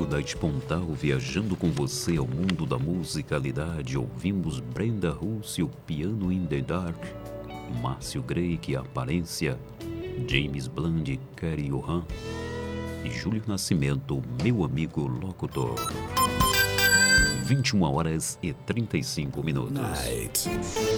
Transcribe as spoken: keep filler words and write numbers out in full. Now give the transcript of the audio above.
amigo da Espontal, viajando com você ao mundo da musicalidade. Ouvimos Brenda Russell, Piano in the Dark, Márcio Grey, Que Aparência, James Blunt, Carrie Johan e Júlio Nascimento, Meu Amigo Locutor. vinte e uma horas e trinta e cinco minutos. Night.